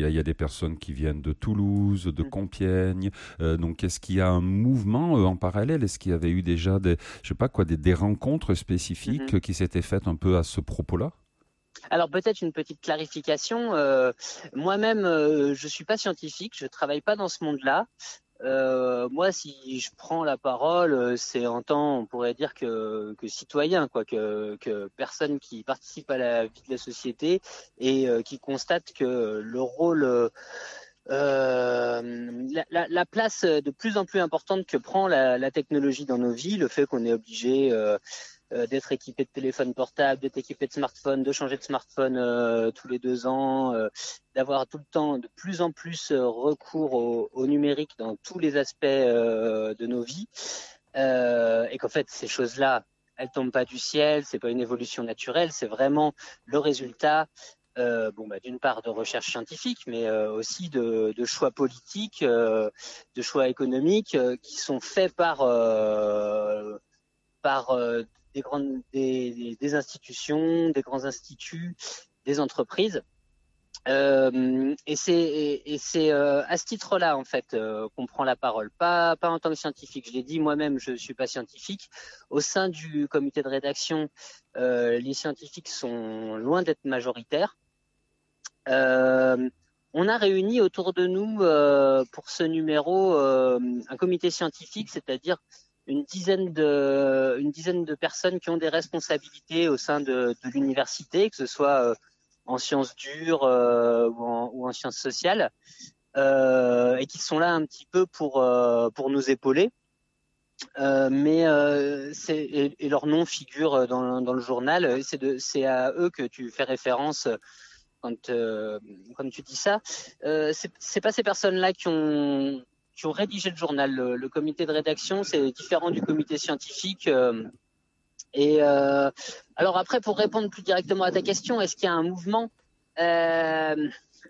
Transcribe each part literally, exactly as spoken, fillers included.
y a, il y a des personnes qui viennent de Toulouse, de Compiègne. Euh, donc, est-ce qu'il y a un mouvement euh, en parallèle? Est-ce qu'il y avait eu déjà des, je sais pas quoi, des, des rencontres spécifiques Mhm. euh, qui s'étaient faites un peu à ce propos-là? Alors peut-être une petite clarification. Euh, moi-même, euh, je suis pas scientifique, je travaille pas dans ce monde-là. Euh, moi, si je prends la parole, euh, c'est en tant, on pourrait dire que, que citoyen, quoi, que, que personne qui participe à la vie de la société et euh, qui constate que le rôle, euh, la, la, la place de plus en plus importante que prend la, la technologie dans nos vies, le fait qu'on est obligé euh, euh, d'être équipé de téléphone portable, d'être équipé de smartphone, de changer de smartphone euh, tous les deux ans, euh, d'avoir tout le temps de plus en plus euh, recours au, au numérique dans tous les aspects euh, de nos vies, euh, et qu'en fait ces choses-là, elles tombent pas du ciel, c'est pas une évolution naturelle, c'est vraiment le résultat. Euh, bon, bah, d'une part de recherche scientifique, mais euh, aussi de, de choix politiques, euh, de choix économiques euh, qui sont faits par euh, par euh, des grandes des, des institutions, des grands instituts, des entreprises. Euh, et c'est et, et c'est euh, à ce titre-là en fait euh, qu'on prend la parole, pas pas en tant que scientifique. Je l'ai dit moi-même, je suis pas scientifique. Au sein du comité de rédaction, euh, les scientifiques sont loin d'être majoritaires. Euh, on a réuni autour de nous euh, pour ce numéro euh, un comité scientifique, c'est-à-dire une dizaine de une dizaine de personnes qui ont des responsabilités au sein de, de l'université, que ce soit euh, en sciences dures euh, ou, en, ou en sciences sociales, euh, et qui sont là un petit peu pour euh, pour nous épauler. Euh, mais euh, c'est et, et leur nom figure dans, dans le journal. C'est de c'est à eux que tu fais référence quand euh, quand tu dis ça. Euh, c'est c'est pas ces personnes-là qui ont qui ont rédigé le journal. Le, le comité de rédaction, c'est différent du comité scientifique. Euh, et euh, alors après, pour répondre plus directement à ta question, est-ce qu'il y a un mouvement? euh,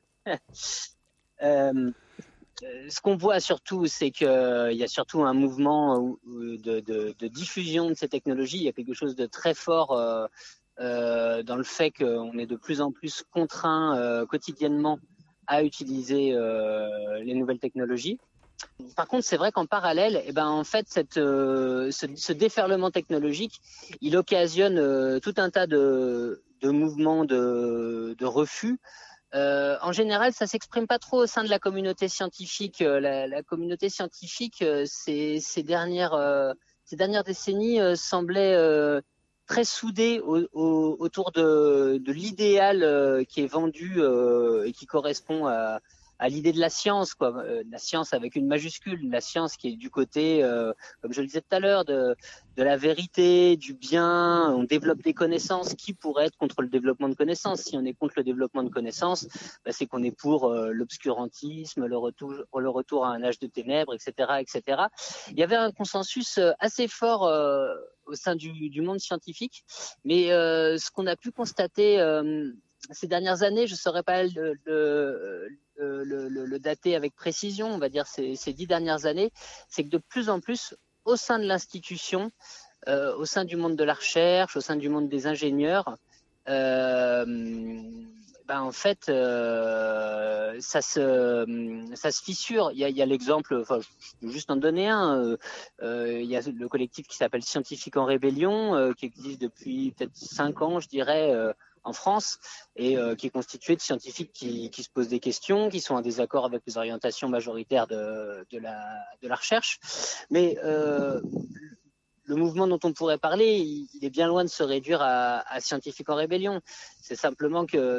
euh, Ce qu'on voit surtout, c'est qu'il y a surtout un mouvement de, de, de diffusion de ces technologies. Il y a quelque chose de très fort euh, euh, dans le fait qu'on est de plus en plus contraint euh, quotidiennement à utiliser euh, les nouvelles technologies. Par contre, c'est vrai qu'en parallèle, eh ben, en fait, cette, euh, ce, ce déferlement technologique, il occasionne euh, tout un tas de, de mouvements de, de refus. Euh, en général, ça s'exprime pas trop au sein de la communauté scientifique. Euh, la, la communauté scientifique, euh, ces, ces dernières, euh, ces dernières décennies, euh, semblait euh, très soudée au, au, autour de, de l'idéal euh, qui est vendu euh, et qui correspond à, à l'idée de la science, quoi. Euh, la science avec une majuscule, la science qui est du côté, euh, comme je le disais tout à l'heure, de, de la vérité, du bien. On développe des connaissances. Qui pourrait être contre le développement de connaissances? Si on est contre le développement de connaissances, bah, c'est qu'on est pour euh, l'obscurantisme, le retour, le retour à un âge de ténèbres, et cetera, et cetera. Il y avait un consensus assez fort euh, au sein du, du monde scientifique, mais euh, ce qu'on a pu constater euh, ces dernières années, je ne saurais pas le, le, le, le, le dater avec précision, on va dire ces, ces dix dernières années, c'est que de plus en plus, au sein de l'institution, euh, au sein du monde de la recherche, au sein du monde des ingénieurs, euh, ben en fait, euh, ça se, ça se fissure. Il y a, il y a l'exemple, enfin, je peux juste en donner un. Euh, il y a le collectif qui s'appelle Scientifiques en Rébellion, euh, qui existe depuis peut-être cinq ans, je dirais. Euh, en France, et euh, qui est constitué de scientifiques qui, qui se posent des questions, qui sont en désaccord avec les orientations majoritaires de, de, la, de la recherche. Mais euh, le mouvement dont on pourrait parler, il, il est bien loin de se réduire à, à Scientifiques en Rébellion. C'est simplement que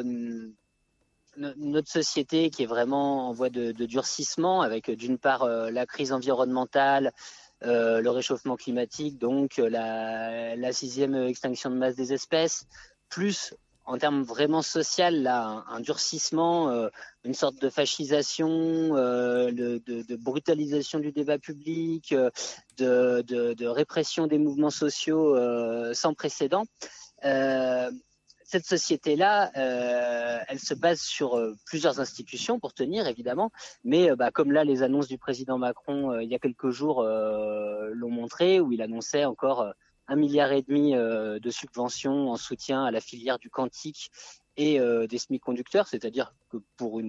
notre société, qui est vraiment en voie de, de durcissement, avec d'une part euh, la crise environnementale, euh, le réchauffement climatique, donc la, la sixième extinction de masse des espèces, plus en termes vraiment social, là, un, un durcissement, euh, une sorte de fascisation, euh, de, de, de brutalisation du débat public, euh, de, de, de répression des mouvements sociaux euh, sans précédent. Euh, cette société-là, euh, elle se base sur euh, plusieurs institutions pour tenir, évidemment, mais euh, bah, comme là, les annonces du président Macron, euh, il y a quelques jours, euh, l'ont montré, où il annonçait encore euh, un milliard et demi euh, de subventions en soutien à la filière du quantique et euh, des semi-conducteurs, c'est-à-dire que pour une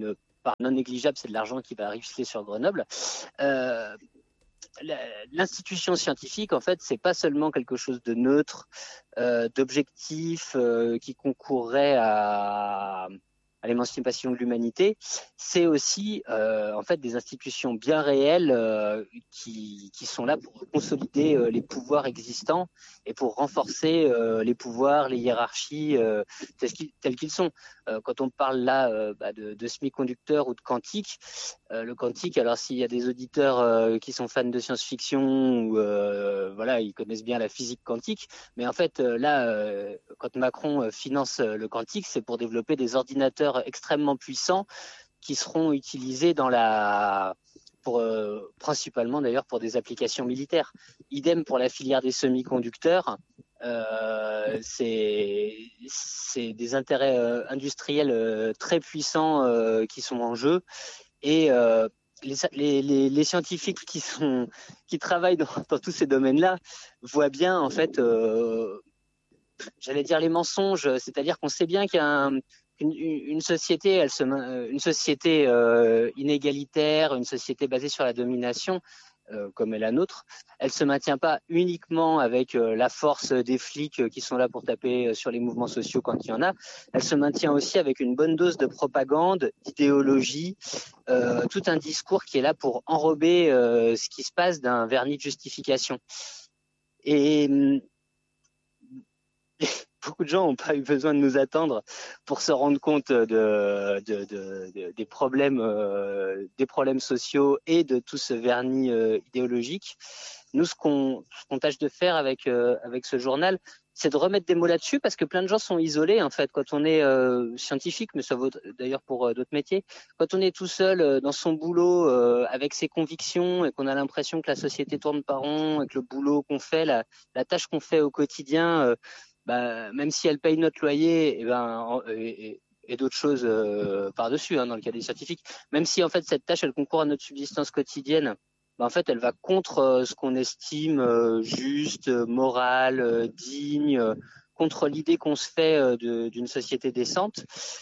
part non négligeable, c'est de l'argent qui va ruisseler sur Grenoble. Euh, L'institution scientifique, en fait, c'est pas seulement quelque chose de neutre, euh, d'objectif, euh, qui concourrait à, à l'émancipation de l'humanité. C'est aussi, euh, en fait, des institutions bien réelles euh, qui, qui sont là pour consolider euh, les pouvoirs existants et pour renforcer euh, les pouvoirs, les hiérarchies euh, tels qu'ils, tels qu'ils sont. Euh, quand on parle là euh, bah, de, de semi-conducteurs ou de quantique, Euh, le quantique, alors s'il y a des auditeurs euh, qui sont fans de science-fiction ou euh, voilà, ils connaissent bien la physique quantique, mais en fait euh, là, euh, quand Macron euh, finance euh, le quantique, c'est pour développer des ordinateurs extrêmement puissants qui seront utilisés dans la pour euh, principalement d'ailleurs pour des applications militaires. Idem pour la filière des semi-conducteurs. Euh, c'est c'est des intérêts euh, industriels euh, très puissants euh, qui sont en jeu. Et euh, les, les, les scientifiques qui, sont, qui travaillent dans, dans tous ces domaines-là voient bien, en fait, euh, j'allais dire les mensonges, c'est-à-dire qu'on sait bien qu'il y a un, une, une société, elle se, une société euh, inégalitaire, une société basée sur la domination, euh, comme est la nôtre, elle se maintient pas uniquement avec euh, la force des flics euh, qui sont là pour taper sur les mouvements sociaux quand il y en a. Elle se maintient aussi avec une bonne dose de propagande, d'idéologie, euh, tout un discours qui est là pour enrober euh, ce qui se passe d'un vernis de justification. Et beaucoup de gens n'ont pas eu besoin de nous attendre pour se rendre compte de, de, de, de, des, problèmes, euh, des problèmes sociaux et de tout ce vernis euh, idéologique. Nous, ce qu'on, ce qu'on tâche de faire avec, euh, avec ce journal, c'est de remettre des mots là-dessus parce que plein de gens sont isolés en fait quand on est euh, scientifique, mais ça vaut d'ailleurs pour euh, d'autres métiers. Quand on est tout seul euh, dans son boulot euh, avec ses convictions et qu'on a l'impression que la société tourne par rond et que le boulot qu'on fait, la, la tâche qu'on fait au quotidien, euh, bah, même si elle paye notre loyer, et ben et, et, et d'autres choses euh, par-dessus, hein, dans le cas des scientifiques, même si en fait cette tâche elle concourt à notre subsistance quotidienne, bah, en fait elle va contre euh, ce qu'on estime euh, juste, moral, euh, digne, euh, contre l'idée qu'on se fait euh, de, d'une société décente.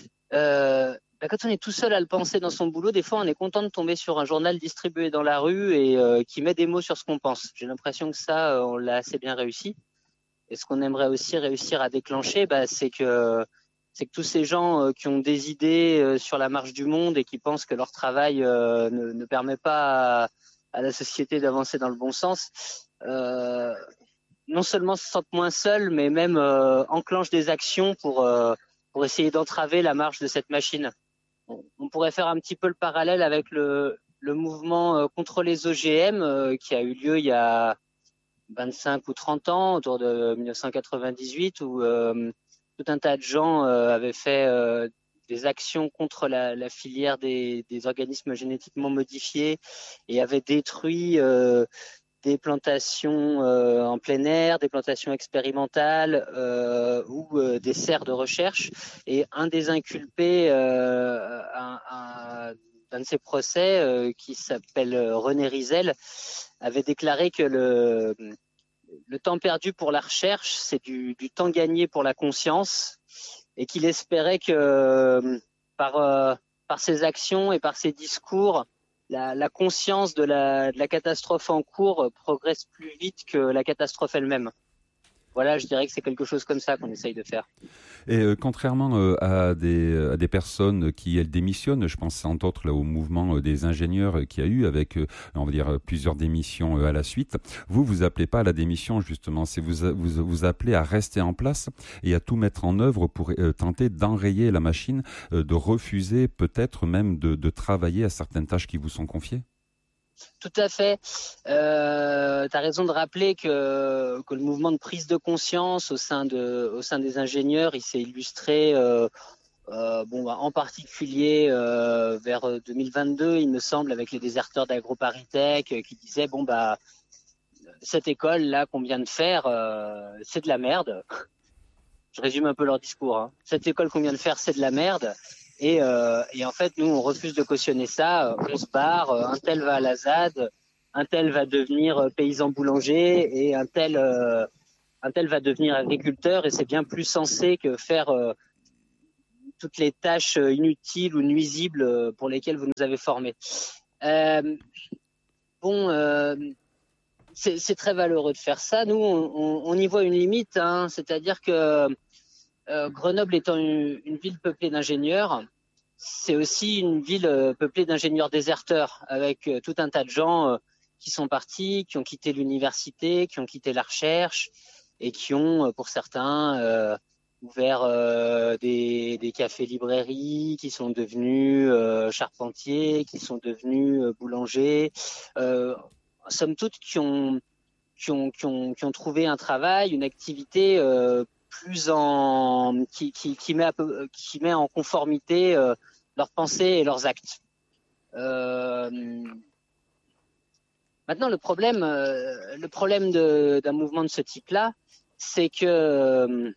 Euh, bah, quand on est tout seul à le penser dans son boulot, des fois on est content de tomber sur un journal distribué dans la rue et euh, qui met des mots sur ce qu'on pense. J'ai l'impression que ça, euh, on l'a assez bien réussi. Et ce qu'on aimerait aussi réussir à déclencher, bah, c'est que c'est que tous ces gens euh, qui ont des idées euh, sur la marche du monde et qui pensent que leur travail euh, ne, ne permet pas à, à la société d'avancer dans le bon sens, euh, non seulement se sentent moins seuls, mais même euh, enclenchent des actions pour euh, pour essayer d'entraver la marche de cette machine. On, on pourrait faire un petit peu le parallèle avec le le mouvement euh, contre les O G M euh, qui a eu lieu il y a vingt-cinq ou trente ans, autour de mille neuf cent quatre-vingt-dix-huit, où euh, tout un tas de gens euh, avaient fait euh, des actions contre la, la filière des, des organismes génétiquement modifiés et avaient détruit euh, des plantations euh, en plein air, des plantations expérimentales euh, ou euh, des serres de recherche. Et un des inculpés, euh, un, un, d'un de ces procès, euh, qui s'appelle René Rizel, avait déclaré que le, le temps perdu pour la recherche, c'est du, du temps gagné pour la conscience, et qu'il espérait que par, euh, par ses actions et par ses discours, la, la conscience de la, de la catastrophe en cours progresse plus vite que la catastrophe elle-même. Voilà, je dirais que c'est quelque chose comme ça qu'on essaye de faire. Et euh, contrairement euh, à, des, à des personnes qui, elles, démissionnent, je pense entre autres là, au mouvement euh, des ingénieurs euh, qu'il y a eu avec, euh, on va dire, plusieurs démissions euh, à la suite, vous, vous appelez pas à la démission, justement, c'est vous, vous, vous appelez à rester en place et à tout mettre en œuvre pour euh, tenter d'enrayer la machine, euh, de refuser peut-être même de, de travailler à certaines tâches qui vous sont confiées. Tout à fait. Euh, tu as raison de rappeler que, que le mouvement de prise de conscience au sein, de, au sein des ingénieurs, il s'est illustré euh, euh, bon, en particulier euh, vers deux mille vingt-deux, il me semble, avec les déserteurs d'AgroParisTech euh, qui disaient bon bah cette école là qu'on vient de faire, euh, c'est de la merde. Je résume un peu leur discours. Hein. Cette école qu'on vient de faire, c'est de la merde. Et, euh, et en fait, nous, on refuse de cautionner ça. On se barre. Un tel va à la Z A D, un tel va devenir paysan boulanger et un tel, euh, un tel va devenir agriculteur. Et c'est bien plus sensé que faire euh, toutes les tâches inutiles ou nuisibles pour lesquelles vous nous avez formés. Euh, bon, euh, c'est, c'est très valeureux de faire ça. Nous, on, on y voit une limite, hein, c'est-à-dire que euh, Grenoble étant une, une ville peuplée d'ingénieurs, c'est aussi une ville euh, peuplée d'ingénieurs déserteurs, avec euh, tout un tas de gens euh, qui sont partis, qui ont quitté l'université, qui ont quitté la recherche et qui ont, euh, pour certains, euh, ouvert euh, des, des cafés-librairies, qui sont devenus euh, charpentiers, qui sont devenus euh, boulangers, euh, somme toute, qui ont, qui, ont, qui, ont, qui ont trouvé un travail, une activité euh, plus en qui, qui, qui, met à peu, qui met en conformité euh, leurs pensées et leurs actes. Euh, maintenant, le problème, euh, le problème de, d'un mouvement de ce type-là, c'est que euh,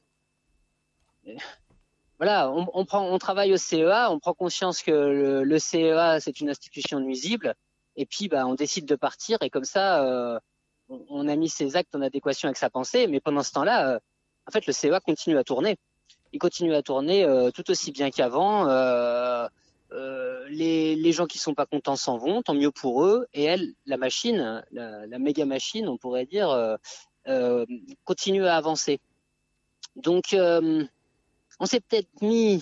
voilà, on, on prend, on travaille au C E A, on prend conscience que le, le C E A c'est une institution nuisible, et puis bah on décide de partir et comme ça, euh, on, on a mis ses actes en adéquation avec sa pensée, mais pendant ce temps-là. Euh, En fait, le C E A continue à tourner. Il continue à tourner euh, tout aussi bien qu'avant. Euh, euh, les, les gens qui sont pas contents s'en vont, tant mieux pour eux. Et elle, la machine, la, la méga machine, on pourrait dire, euh, euh, continue à avancer. Donc, euh, on s'est peut-être mis,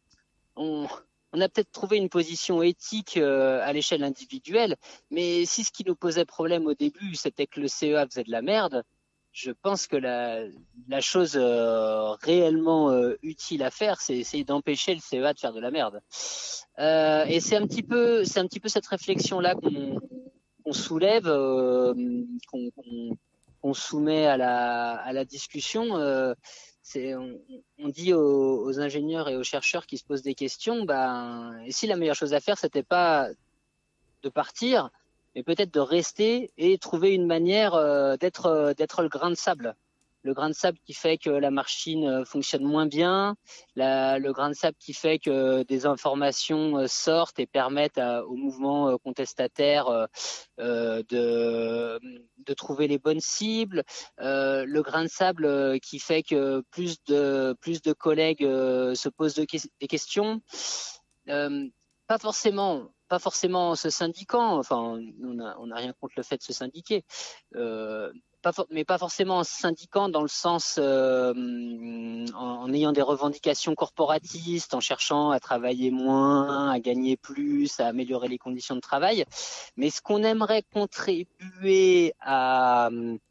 on, on a peut-être trouvé une position éthique euh, à l'échelle individuelle. Mais si ce qui nous posait problème au début, c'était que le C E A faisait de la merde. Je pense que la, la chose euh, réellement euh, utile à faire, c'est essayer d'empêcher le C E A de faire de la merde. Euh, et c'est un petit peu, c'est un petit peu cette réflexion-là qu'on, qu'on soulève, euh, qu'on, qu'on, qu'on soumet à la, à la discussion. Euh, c'est, on, on dit aux, aux ingénieurs et aux chercheurs qui se posent des questions, ben, et si la meilleure chose à faire, c'était pas de partir, mais peut-être de rester et trouver une manière euh, d'être euh, d'être le grain de sable. Le grain de sable qui fait que la machine euh, fonctionne moins bien, la, le grain de sable qui fait que des informations euh, sortent et permettent à, au mouvement euh, contestataire euh, euh, de, de trouver les bonnes cibles, euh, le grain de sable euh, qui fait que plus de, plus de collègues euh, se posent de, des questions. Euh, pas forcément... pas forcément se syndiquant, enfin on n'a on a rien contre le fait de se syndiquer, euh, pas for- mais pas forcément en se syndiquant dans le sens euh, en, en ayant des revendications corporatistes, en cherchant à travailler moins, à gagner plus, à améliorer les conditions de travail, mais ce qu'on aimerait contribuer à,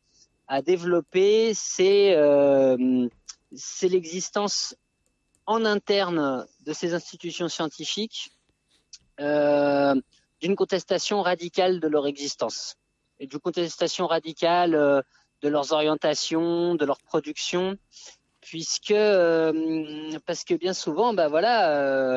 à développer, c'est, euh, c'est l'existence en interne de ces institutions scientifiques Euh, d'une contestation radicale de leur existence et d'une contestation radicale euh, de leurs orientations, de leur production, puisque euh, parce que bien souvent, bah voilà, euh,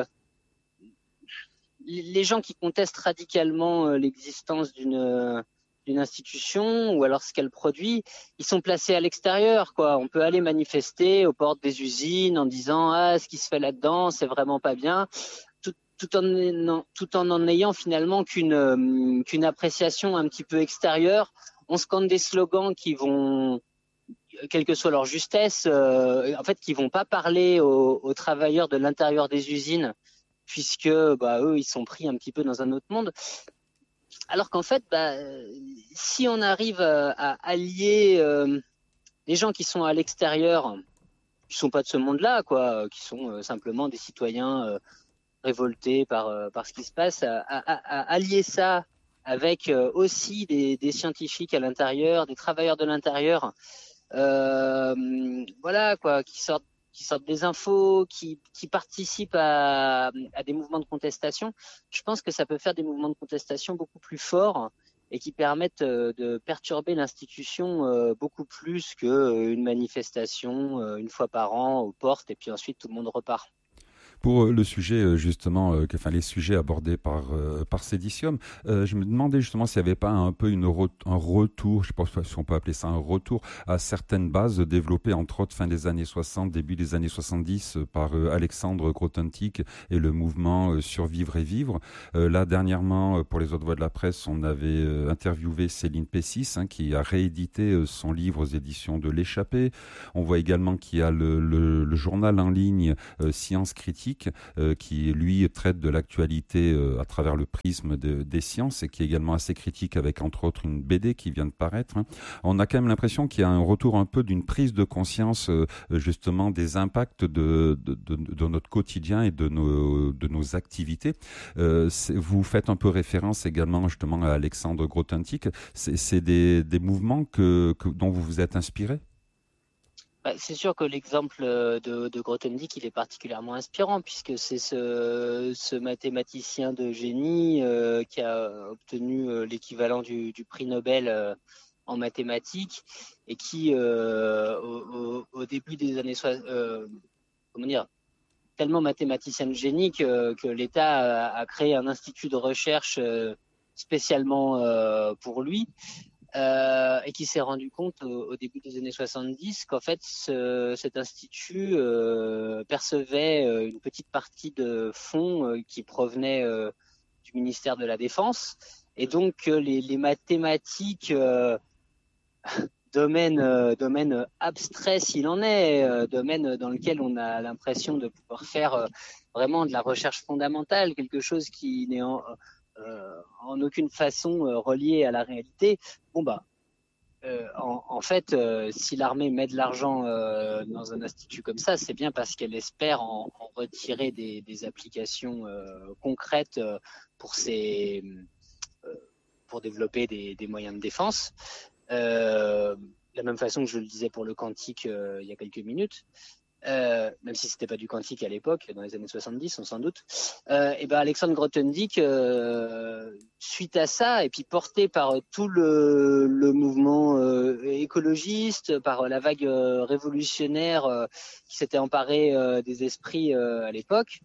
les gens qui contestent radicalement euh, l'existence d'une euh, d'une institution ou alors ce qu'elle produit, ils sont placés à l'extérieur, quoi. On peut aller manifester aux portes des usines en disant ah ce qui se fait là-dedans c'est vraiment pas bien. Tout en, tout en en ayant finalement qu'une, euh, qu'une appréciation un petit peu extérieure. On scande des slogans qui vont, quelle que soit leur justesse, euh, en fait, qui vont pas parler aux, aux travailleurs de l'intérieur des usines, puisque bah, eux, ils sont pris un petit peu dans un autre monde. Alors qu'en fait, bah, si on arrive à, à allier euh, les gens qui sont à l'extérieur, qui sont pas de ce monde-là, quoi, qui sont euh, simplement des citoyens euh, révoltés par, euh, par ce qui se passe, à, à, à allier ça avec euh, aussi des, des scientifiques à l'intérieur, des travailleurs de l'intérieur, euh, voilà quoi, qui sortent, qui sortent des infos, qui, qui participent à, à des mouvements de contestation. Je pense que ça peut faire des mouvements de contestation beaucoup plus forts et qui permettent euh, de perturber l'institution euh, beaucoup plus qu'une manifestation euh, une fois par an aux portes et puis ensuite tout le monde repart. Pour le sujet justement, euh, enfin les sujets abordés par euh, par Cedicium, euh, je me demandais justement s'il n'y avait pas un peu une re- un retour, je pense pas si on peut appeler ça un retour à certaines bases développées entre autres fin des années soixante, début des années soixante-dix euh, par euh, Alexandre Grothendieck et le mouvement euh, Survivre et Vivre. Euh, là dernièrement, euh, pour les autres voix de la presse, on avait euh, interviewé Céline Pessis hein, qui a réédité euh, son livre aux éditions de l'Échappée. On voit également qu'il y a le, le, le journal en ligne euh, Science Critique Critique, euh, qui lui traite de l'actualité euh, à travers le prisme de, des sciences et qui est également assez critique avec entre autres une B D qui vient de paraître. Hein. On a quand même l'impression qu'il y a un retour un peu d'une prise de conscience euh, justement des impacts de, de, de, de notre quotidien et de nos, de nos activités. Euh, vous faites un peu référence également justement à Alexandre Grothendieck. C'est, c'est des, des mouvements que, que, dont vous vous êtes inspiré? C'est sûr que l'exemple de, de Grothendieck, il est particulièrement inspirant puisque c'est ce, ce mathématicien de génie euh, qui a obtenu euh, l'équivalent du, du prix Nobel euh, en mathématiques et qui, euh, au, au, au début des années soixante, euh, comment dire, tellement mathématicien de génie que, que l'État a, a créé un institut de recherche euh, spécialement euh, pour lui. Euh, et qui s'est rendu compte au, au début des années soixante-dix qu'en fait ce, cet institut euh, percevait euh, une petite partie de fonds euh, qui provenaient euh, du ministère de la Défense et donc euh, les, les mathématiques euh, domaine, euh, domaine abstrait s'il en est, euh, domaine dans lequel on a l'impression de pouvoir faire euh, vraiment de la recherche fondamentale, quelque chose qui n'est en Euh, en aucune façon euh, relié à la réalité. Bon bah, euh, en, en fait, euh, si l'armée met de l'argent euh, dans un institut comme ça, c'est bien parce qu'elle espère en, en retirer des, des applications euh, concrètes euh, pour ses, euh, pour développer des, des moyens de défense. Euh, de la même façon que je le disais pour le quantique euh, il y a quelques minutes. Euh, même si c'était pas du quantique à l'époque, dans les années soixante-dix, on s'en doute. Euh, et ben Alexandre Grothendieck, euh, suite à ça, et puis porté par tout le, le mouvement euh, écologiste, par la vague euh, révolutionnaire euh, qui s'était emparée euh, des esprits euh, à l'époque,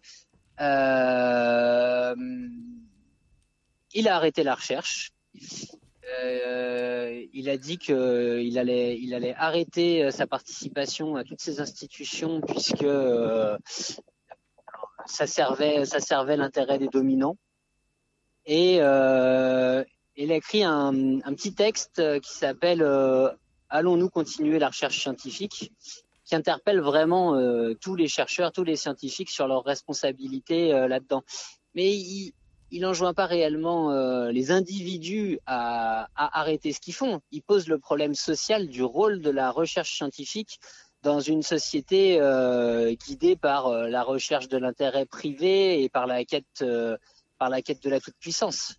euh, il a arrêté la recherche. Euh, il a dit qu'il allait, il allait arrêter sa participation à toutes ces institutions puisque euh, ça servait, ça servait l'intérêt des dominants. Et euh, il a écrit un, un petit texte qui s'appelle euh, « Allons-nous continuer la recherche scientifique ?» qui interpelle vraiment euh, tous les chercheurs, tous les scientifiques sur leurs responsabilités euh, là-dedans. Mais il il n'enjoint pas réellement euh, les individus à, à arrêter ce qu'ils font. Il pose le problème social du rôle de la recherche scientifique dans une société euh, guidée par euh, la recherche de l'intérêt privé et par la quête, euh, par la quête de la toute-puissance.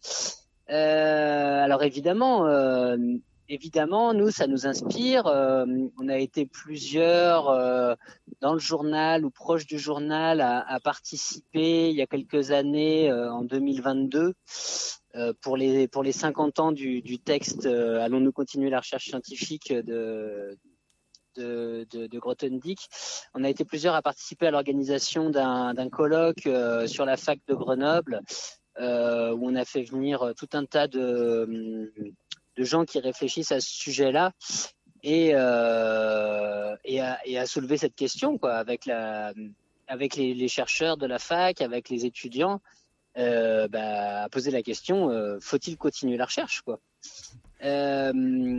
Euh, alors évidemment, euh, évidemment, nous, ça nous inspire. Euh, on a été plusieurs euh, dans le journal ou proche du journal à, à participer il y a quelques années, euh, en deux mille vingt-deux, euh, pour les pour les cinquante ans du, du texte euh, « Allons-nous continuer la recherche scientifique » de de, de, de Grothendieck. On a été plusieurs à participer à l'organisation d'un, d'un colloque euh, sur la fac de Grenoble, euh, où on a fait venir tout un tas de de gens qui réfléchissent à ce sujet-là et, euh, et, à, et à soulever cette question, quoi, avec, la, avec les, les chercheurs de la fac, avec les étudiants, euh, bah, à poser la question, euh, faut-il continuer la recherche, quoi. Euh,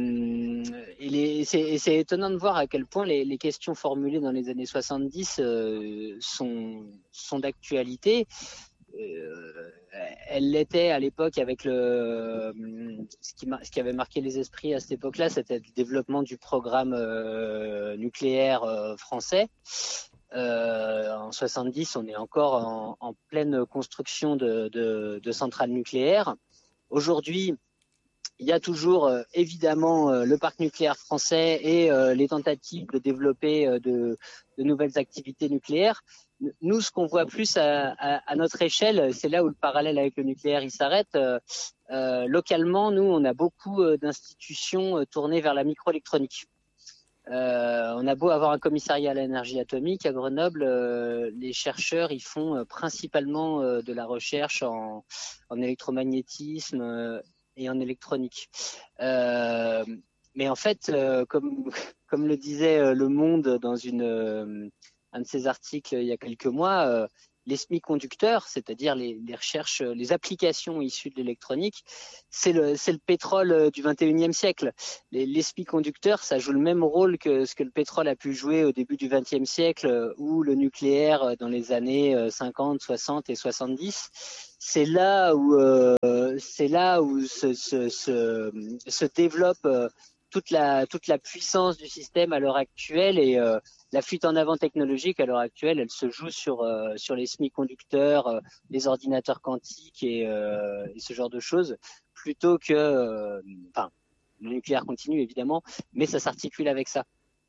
et les, c'est, c'est étonnant de voir à quel point les, les questions formulées dans les années soixante-dix euh, sont, sont d'actualité. Euh, elle l'était à l'époque avec le ce qui, ce qui avait marqué les esprits à cette époque-là, c'était le développement du programme euh, nucléaire euh, français. Euh, en soixante-dix, on est encore en, en pleine construction de, de, de centrales nucléaires. Aujourd'hui, il y a toujours euh, évidemment euh, le parc nucléaire français et euh, les tentatives de développer euh, de, de nouvelles activités nucléaires. Nous, ce qu'on voit plus à, à, à notre échelle, c'est là où le parallèle avec le nucléaire il s'arrête. Euh, euh, localement, nous, on a beaucoup euh, d'institutions euh, tournées vers la microélectronique. Euh, on a beau avoir un commissariat à l'énergie atomique à Grenoble, euh, les chercheurs ils font euh, principalement euh, de la recherche en, en électromagnétisme euh, et en électronique. Euh, mais en fait, euh, comme, comme le disait euh, Le Monde dans une, euh, un de ses articles il y a quelques mois, euh, les semi-conducteurs, c'est-à-dire les, les recherches, les applications issues de l'électronique, c'est le, c'est le pétrole du vingt et unième siècle. Les, les semi-conducteurs, ça joue le même rôle que ce que le pétrole a pu jouer au début du vingtième siècle ou le nucléaire dans les années cinquante, soixante et soixante-dix. C'est là où, euh, c'est là où se, se, se, se développe euh, toute la, toute la puissance du système à l'heure actuelle et euh, la fuite en avant technologique à l'heure actuelle, elle se joue sur, euh, sur les semi-conducteurs, euh, les ordinateurs quantiques et, euh, et ce genre de choses, plutôt que, euh, enfin, le nucléaire continue évidemment, mais ça s'articule avec ça.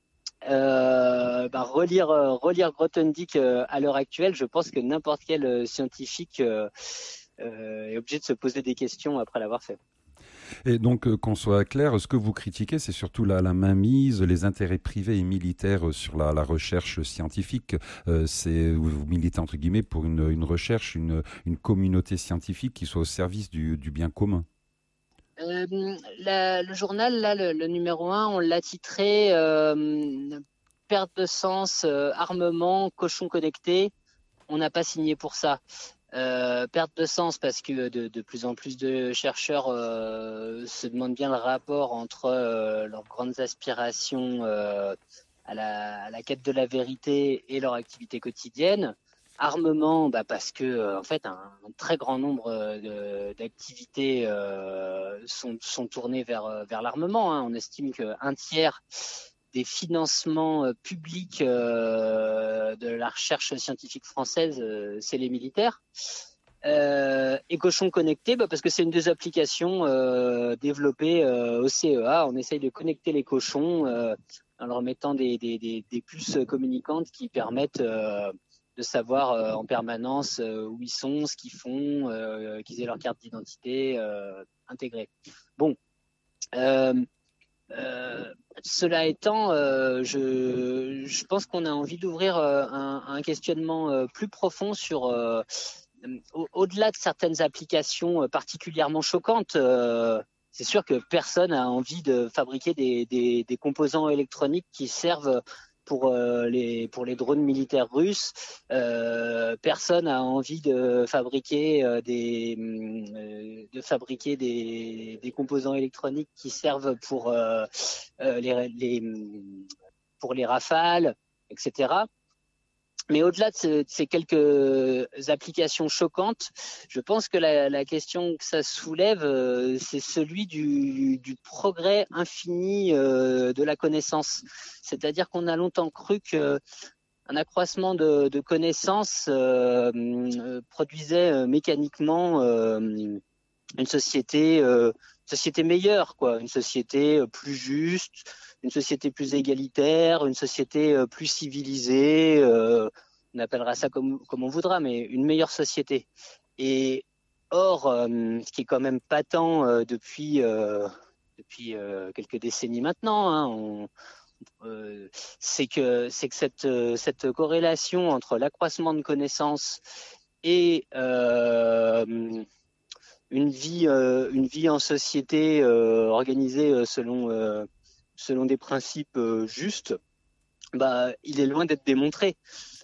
Euh, ben, relire, euh, relire Grothendieck euh, à l'heure actuelle, je pense que n'importe quel euh, scientifique euh, euh, est obligé de se poser des questions après l'avoir fait. Et donc, euh, qu'on soit clair, ce que vous critiquez, c'est surtout la, la mainmise, les intérêts privés et militaires sur la, la recherche scientifique. Euh, c'est, vous militez entre guillemets pour une, une recherche, une, une communauté scientifique qui soit au service du, du bien commun. Euh, la, le journal, là, le, le numéro un, on l'a titré euh, Perte de sens, euh, armement, cochon connecté. On n'a pas signé pour ça. Euh, perte de sens parce que de, de plus en plus de chercheurs euh, se demandent bien le rapport entre euh, leurs grandes aspirations euh, à, la, à la quête de la vérité et leur activité quotidienne. Armement, bah parce que euh, en fait un, un très grand nombre euh, d'activités euh, sont, sont tournées vers, vers l'armement. Hein. On estime qu'un tiers des financements euh, publics euh, de la recherche scientifique française, euh, c'est les militaires. Euh, et cochon connecté, bah parce que c'est une des applications euh, développées euh, au C E A. On essaye de connecter les cochons euh, en leur mettant des, des, des, des puces communicantes qui permettent euh, de savoir euh, en permanence euh, où ils sont, ce qu'ils font, euh, qu'ils aient leur carte d'identité euh, intégrée. Bon, euh, euh, cela étant, euh, je, je pense qu'on a envie d'ouvrir euh, un, un questionnement euh, plus profond sur, euh, au, au-delà de certaines applications particulièrement choquantes. Euh, c'est sûr que personne n'a envie de fabriquer des, des, des composants électroniques qui servent pour euh, les pour les drones militaires russes. Euh, personne n'a envie de fabriquer euh, des euh, de fabriquer des, des composants électroniques qui servent pour euh, euh, les, les pour les rafales, et cetera. Mais au-delà de, ce, de ces quelques applications choquantes, je pense que la, la question que ça soulève, euh, c'est celui du, du progrès infini euh, de la connaissance. C'est-à-dire qu'on a longtemps cru qu'un accroissement de, de connaissances euh, euh, produisait euh, mécaniquement euh, une société, euh, société meilleure, quoi, une société plus juste, une société plus égalitaire, une société plus civilisée, euh, on appellera ça comme, comme on voudra, mais une meilleure société. Et or, euh, ce qui est quand même patent euh, depuis, euh, depuis euh, quelques décennies maintenant, hein, on, euh, c'est que, c'est que cette, cette corrélation entre l'accroissement de connaissances et euh, une vie, euh, une vie en société euh, organisée selon euh, selon des principes euh, justes, bah, il est loin d'être démontré.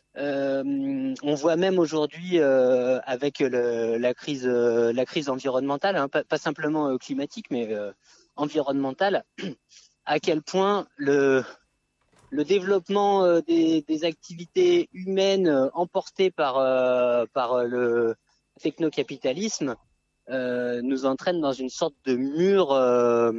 Euh, on voit même aujourd'hui euh, avec le, la crise, euh, la crise environnementale, hein, pas, pas simplement euh, climatique, mais euh, environnementale, à quel point le, le développement euh, des, des activités humaines euh, emportées par, euh, par le technocapitalisme euh, nous entraîne dans une sorte de mur euh,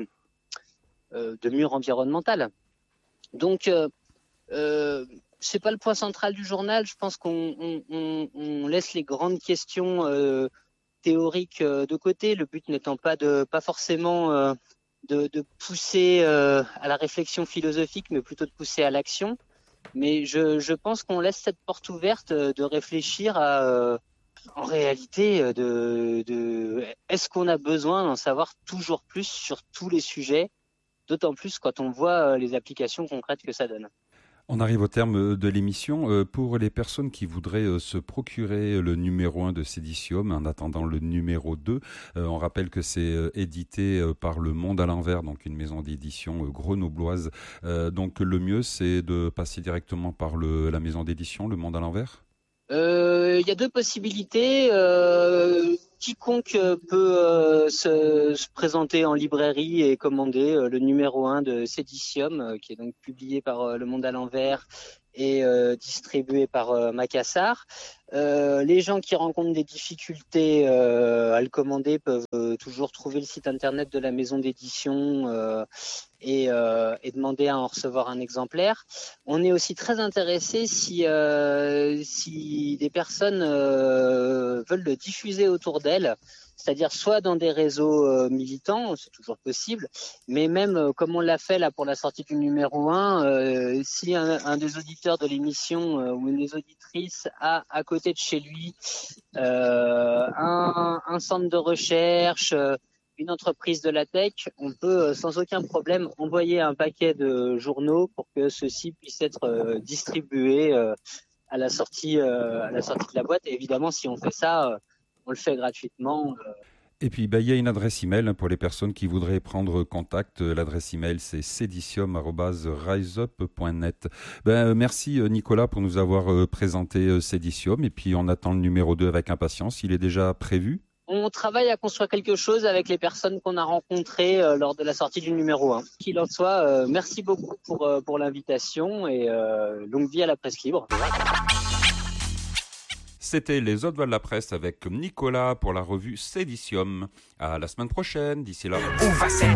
de mur environnemental. Donc, euh, euh, c'est pas le point central du journal. Je pense qu'on on, on, on laisse les grandes questions euh, théoriques euh, de côté. Le but n'étant pas de, pas forcément euh, de, de pousser euh, à la réflexion philosophique, mais plutôt de pousser à l'action. Mais je, je pense qu'on laisse cette porte ouverte de réfléchir à, euh, en réalité, de, de est-ce qu'on a besoin d'en savoir toujours plus sur tous les sujets? D'autant plus quand on voit les applications concrètes que ça donne. On arrive au terme de l'émission. Pour les personnes qui voudraient se procurer le numéro un de Cédicium en attendant le numéro deux, on rappelle que c'est édité par Le Monde à l'envers, donc une maison d'édition grenobloise. Donc le mieux, c'est de passer directement par le, la maison d'édition Le Monde à l'envers ? Euh, Il y a deux possibilités. Euh, quiconque peut euh, se, se présenter en librairie et commander euh, le numéro un de Cédicium, euh, qui est donc publié par euh, Le Monde à l'envers et euh, distribué par euh, Macassar. Euh, les gens qui rencontrent des difficultés euh, à le commander peuvent euh, toujours trouver le site internet de la maison d'édition euh, et, euh, et demander à en recevoir un exemplaire. On est aussi très intéressé si, euh, si des personnes euh, veulent le diffuser autour d'elles, c'est-à-dire soit dans des réseaux euh, militants, c'est toujours possible, mais même euh, comme on l'a fait là pour la sortie du numéro un, euh, si un, un des auditeurs de l'émission euh, ou une des auditrices a à côté de chez lui euh, un, un centre de recherche, euh, une entreprise de la tech, on peut euh, sans aucun problème envoyer un paquet de journaux pour que ceux-ci puissent être euh, distribués euh, à la sortie, euh, à la sortie de la boîte. Et évidemment, si on fait ça, euh, on le fait gratuitement. Euh, Et puis, bah, il y a une adresse email pour les personnes qui voudraient prendre contact. L'adresse email, c'est cedicium arobase riseup point net. Ben, merci Nicolas pour nous avoir présenté Cedicium. Et puis, on attend le numéro deux avec impatience. Il est déjà prévu? On travaille à construire quelque chose avec les personnes qu'on a rencontrées euh, lors de la sortie du numéro un. Qu'il en soit, euh, merci beaucoup pour, euh, pour l'invitation et euh, longue vie à la presse libre. C'était les Autres Voix de la Presse avec Nicolas pour la revue Cedicium. À la semaine prochaine. D'ici là.